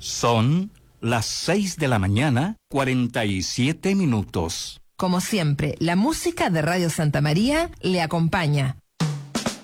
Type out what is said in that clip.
Son las 6 de la mañana, 47 minutos. Como siempre, la música de Radio Santa María le acompaña.